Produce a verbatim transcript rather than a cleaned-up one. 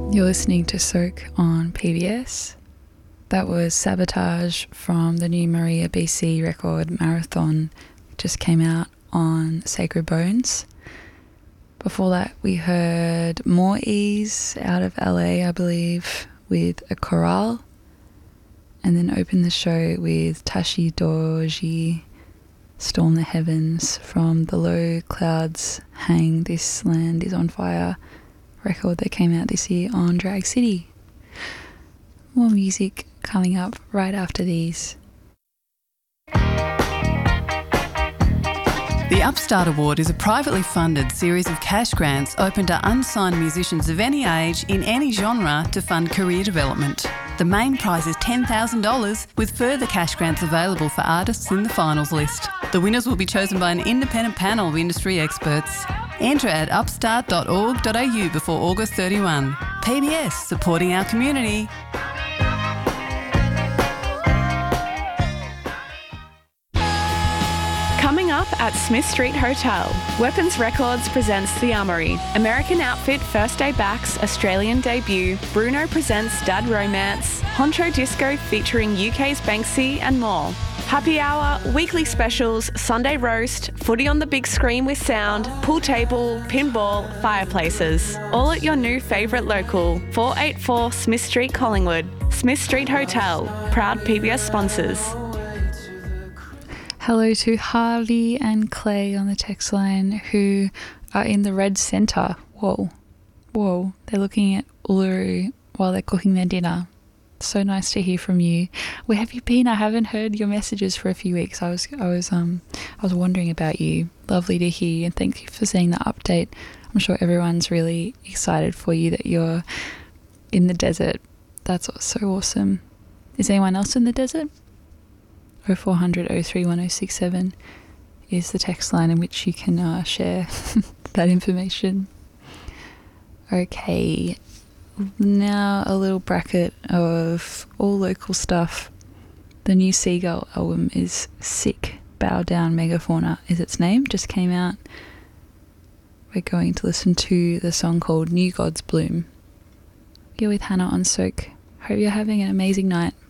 You're listening to Soak on P B S. That was Sabotage from the new Maria B C record Marathon. It just came out on Sacred Bones. Before that, we heard More Ease out of L A, I believe, with a chorale. And then opened the show with Tashi Doji, Storm the Heavens, from the Low Clouds Hang This Land Is on Fire record that came out this year on Drag City. More music coming up right after these. The Upstart Award is a privately funded series of cash grants open to unsigned musicians of any age in any genre to fund career development. The main prize is ten thousand dollars, with further cash grants available for artists in the finals list. The winners will be chosen by an independent panel of industry experts. Enter at upstart dot org dot a u before August thirty-first. P B S, supporting our community. Coming up at Smith Street Hotel, Weapons Records presents The Armoury, American Outfit First Day Back's Australian debut, Bruno presents Dad Romance, Honcho Disco featuring U K's Banksy and more. Happy hour, weekly specials, Sunday roast, footy on the big screen with sound, pool table, pinball, fireplaces. All at your new favourite local, four eighty-four Smith Street, Collingwood. Smith Street Hotel, proud P B S sponsors. Hello to Harvey and Clay on the text line who are in the Red Centre. Whoa, whoa, they're looking at Uluru while they're cooking their dinner. So nice to hear from you. Where have you been? I haven't heard your messages for a few weeks. I was, I was, um, I was wondering about you. Lovely to hear you, and thank you for seeing the update. I'm sure everyone's really excited for you that you're in the desert. That's so awesome. Is anyone else in the desert? oh four hundred oh three one oh six seven is the text line in which you can uh, share that information. Okay, now a little bracket of all local stuff. The new Seagull album is sick. Bow Down Megafauna is its name, just came out. We're going to listen to the song called New Gods Bloom. You're with Hannah on Soak. Hope you're having an amazing night.